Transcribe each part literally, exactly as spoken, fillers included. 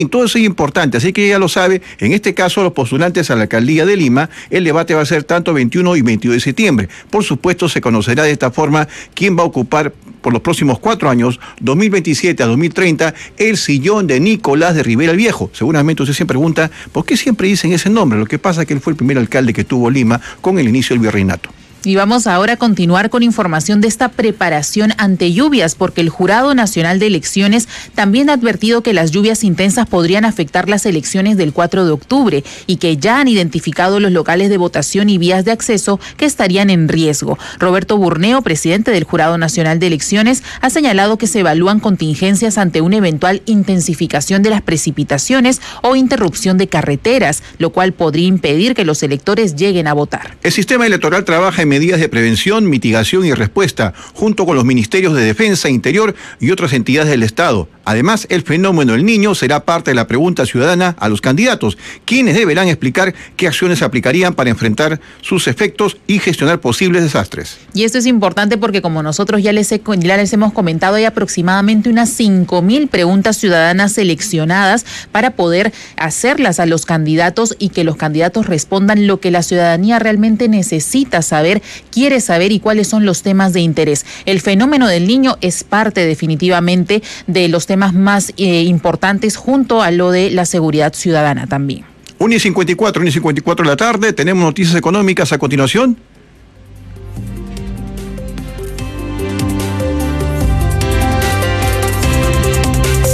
Todo eso es importante, así que ya lo sabe, en este caso los postulantes a la alcaldía de Lima, el debate va a ser tanto veintiuno y veintidós de septiembre. Por supuesto, se conocerá de esta forma quién va a ocupar por los próximos cuatro años, dos mil veintisiete a dos mil treinta, el sillón de Nicolás de Rivera el Viejo. Seguramente usted se pregunta, ¿por qué siempre dicen ese nombre? Lo que pasa es que él fue el primer alcalde que tuvo Lima con el inicio del virreinato. Y vamos ahora a continuar con información de esta preparación ante lluvias, porque el Jurado Nacional de Elecciones también ha advertido que las lluvias intensas podrían afectar las elecciones del cuatro de octubre y que ya han identificado los locales de votación y vías de acceso que estarían en riesgo. Roberto Burneo, presidente del Jurado Nacional de Elecciones, ha señalado que se evalúan contingencias ante una eventual intensificación de las precipitaciones o interrupción de carreteras, lo cual podría impedir que los electores lleguen a votar. El sistema electoral trabaja en medidas de prevención, mitigación y respuesta, junto con los ministerios de Defensa, Interior y otras entidades del Estado. Además, el fenómeno del Niño será parte de la pregunta ciudadana a los candidatos, quienes deberán explicar qué acciones se aplicarían para enfrentar sus efectos y gestionar posibles desastres. Y esto es importante porque, como nosotros ya les, he, ya les hemos comentado, hay aproximadamente unas cinco mil preguntas ciudadanas seleccionadas para poder hacerlas a los candidatos y que los candidatos respondan lo que la ciudadanía realmente necesita saber, quiere saber y cuáles son los temas de interés. El fenómeno del Niño es parte definitivamente de los temas más eh, importantes, junto a lo de la seguridad ciudadana también. una y cincuenta y cuatro, una y cincuenta y cuatro de la tarde, tenemos noticias económicas a continuación.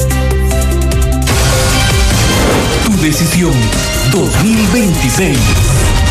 Tu decisión dos mil veintiséis.